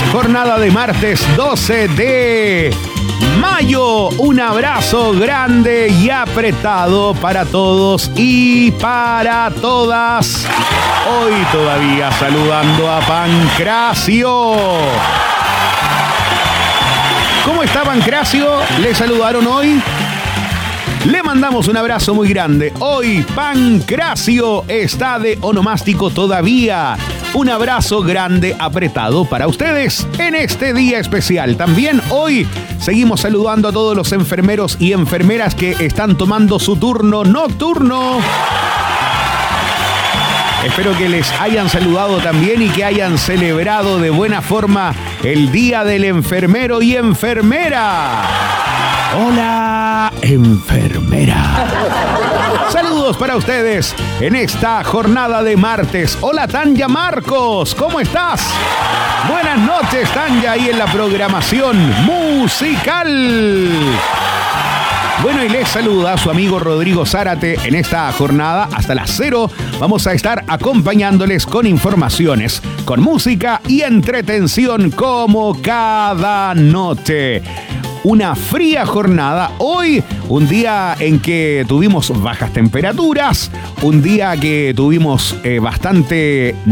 jornada de martes 12 de mayo. Un abrazo grande y apretado para todos y para todas. Hoy todavía saludando a Pancracio. ¿Cómo está Pancracio? ¿Le saludaron hoy? Le mandamos un abrazo muy grande. Hoy Pancracio está de onomástico todavía. Un abrazo grande, apretado para ustedes en este día especial. También hoy seguimos saludando a todos los enfermeros y enfermeras que están tomando su turno nocturno. Espero que les hayan saludado también y que hayan celebrado de buena forma el Día del Enfermero y Enfermera. Hola, enfermera. Saludos para ustedes en esta jornada de martes. Hola, Tanya Marcos, ¿cómo estás? Buenas noches, Tanya, ahí en la programación musical. Bueno, y les saluda a su amigo Rodrigo Zárate en esta jornada. Hasta las 0 vamos a estar acompañándoles con informaciones, con música y entretención como cada noche. Una fría jornada. Hoy, un día en que tuvimos bajas temperaturas, un día que tuvimos bastante